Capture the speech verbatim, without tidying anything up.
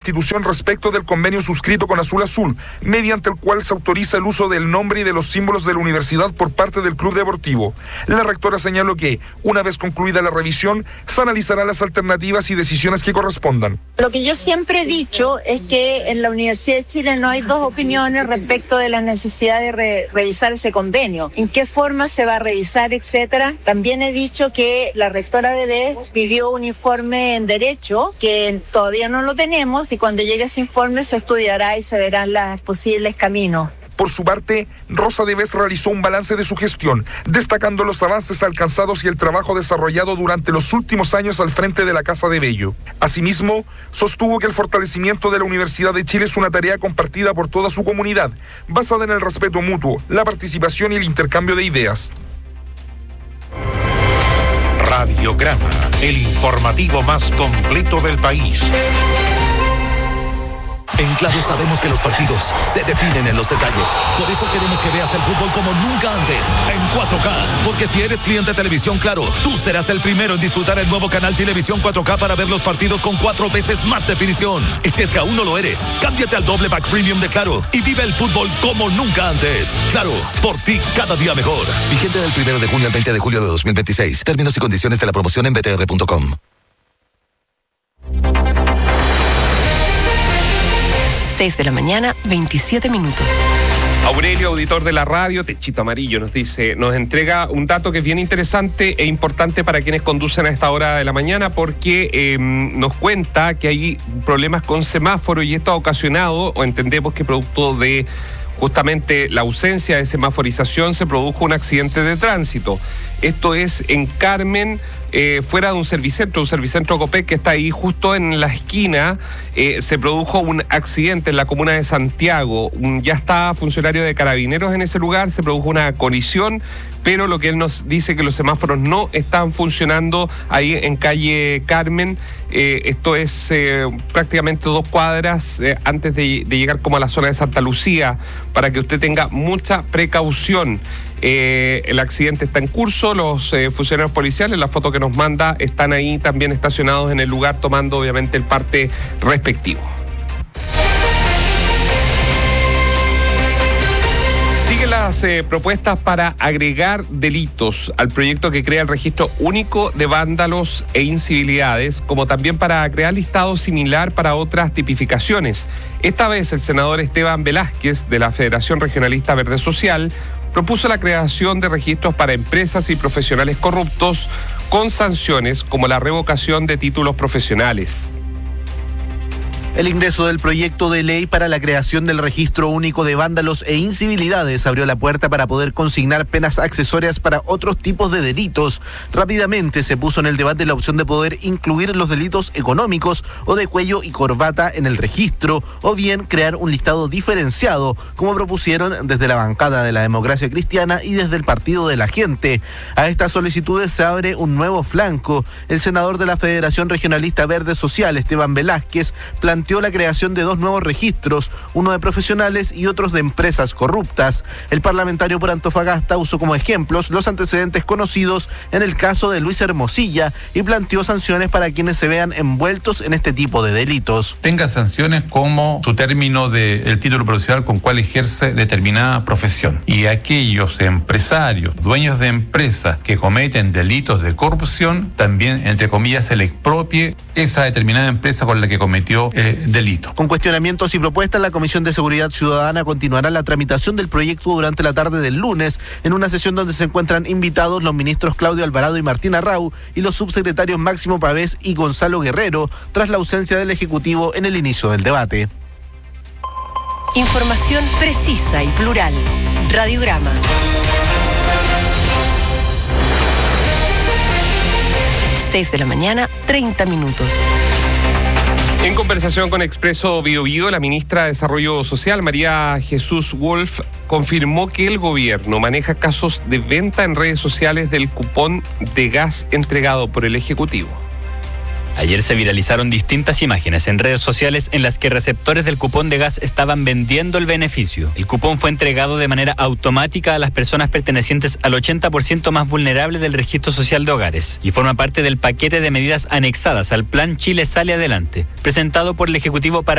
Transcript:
institución respecto del convenio suscrito con Azul Azul, mediante el cual se autoriza el uso del nombre y de los símbolos de la universidad por parte del club deportivo. La rectora señaló que, una vez concluida la revisión, se analizarán las alternativas y decisiones que correspondan. Lo que yo siempre he dicho es que en la Universidad de Chile no hay dos opiniones respecto de la necesidad de re- revisar ese convenio, en qué forma se va a revisar, etcétera. También he dicho que la rectora de D E S pidió un informe en Derecho, que todavía no lo tenemos, y cuando llegue ese informe se estudiará y se verán los posibles caminos. Por su parte, Rosa de Bes realizó un balance de su gestión, destacando los avances alcanzados y el trabajo desarrollado durante los últimos años al frente de la Casa de Bello. Asimismo, sostuvo que el fortalecimiento de la Universidad de Chile es una tarea compartida por toda su comunidad, basada en el respeto mutuo, la participación y el intercambio de ideas. Radiograma, el informativo más completo del país. En Claro sabemos que los partidos se definen en los detalles. Por eso queremos que veas el fútbol como nunca antes, en cuatro K. Porque si eres cliente de Televisión Claro, tú serás el primero en disfrutar el nuevo canal Televisión cuatro K para ver los partidos con cuatro veces más definición. Y si es que aún no lo eres, cámbiate al doble pack premium de Claro y vive el fútbol como nunca antes. Claro, por ti cada día mejor. Vigente del primero de junio al veinte de julio de dos mil veintiséis. Términos y condiciones de la promoción en b t r punto com. seis de la mañana, veintisiete minutos. Aurelio, auditor de la radio, Techito Amarillo, nos dice, nos entrega un dato que es bien interesante e importante para quienes conducen a esta hora de la mañana, porque eh, nos cuenta que hay problemas con semáforo y esto ha ocasionado, o entendemos que producto de justamente la ausencia de semaforización se produjo un accidente de tránsito. Esto es en Carmen, eh, fuera de un servicentro, un servicentro Copec que está ahí justo en la esquina. Eh, se produjo un accidente en la comuna de Santiago. Un, ya está funcionario de Carabineros en ese lugar, se produjo una colisión, pero lo que él nos dice que los semáforos no están funcionando ahí en calle Carmen. Eh, esto es eh, prácticamente dos cuadras eh, antes de, de llegar como a la zona de Santa Lucía, para que usted tenga mucha precaución. Eh, el accidente está en curso, los eh, funcionarios policiales, la foto que nos manda, están ahí también estacionados en el lugar tomando obviamente el parte respectivo. Siguen las eh, propuestas para agregar delitos al proyecto que crea el registro único de vándalos e incivilidades, como también para crear listado similar para otras tipificaciones. Esta vez el senador Esteban Velázquez de la Federación Regionalista Verde Social propuso la creación de registros para empresas y profesionales corruptos con sanciones como la revocación de títulos profesionales. El ingreso del proyecto de ley para la creación del registro único de vándalos e incivilidades abrió la puerta para poder consignar penas accesorias para otros tipos de delitos. Rápidamente se puso en el debate la opción de poder incluir los delitos económicos o de cuello y corbata en el registro, o bien crear un listado diferenciado, como propusieron desde la bancada de la Democracia Cristiana y desde el Partido de la Gente. A estas solicitudes se abre un nuevo flanco. El senador de la Federación Regionalista Verde Social, Esteban Velázquez, planteó planteó la creación de dos nuevos registros, uno de profesionales y otros de empresas corruptas. El parlamentario por Antofagasta usó como ejemplos los antecedentes conocidos en el caso de Luis Hermosilla y planteó sanciones para quienes se vean envueltos en este tipo de delitos. Tenga sanciones como su término del título profesional con cual ejerce determinada profesión. Y aquellos empresarios, dueños de empresas que cometen delitos de corrupción, también, entre comillas, se le expropie esa determinada empresa con la que cometió eh, delito. Con cuestionamientos y propuestas, la Comisión de Seguridad Ciudadana continuará la tramitación del proyecto durante la tarde del lunes, en una sesión donde se encuentran invitados los ministros Claudio Alvarado y Martín Arrau y los subsecretarios Máximo Pavés y Gonzalo Guerrero, tras la ausencia del Ejecutivo en el inicio del debate. Información precisa y plural. Radiograma. seis de la mañana, treinta minutos. En conversación con Expreso Bio Bio, la ministra de Desarrollo Social, María Jesús Wolf, confirmó que el gobierno maneja casos de venta en redes sociales del cupón de gas entregado por el Ejecutivo. Ayer se viralizaron distintas imágenes en redes sociales en las que receptores del cupón de gas estaban vendiendo el beneficio. El cupón fue entregado de manera automática a las personas pertenecientes al ochenta por ciento más vulnerable del Registro Social de Hogares y forma parte del paquete de medidas anexadas al Plan Chile Sale Adelante, presentado por el Ejecutivo para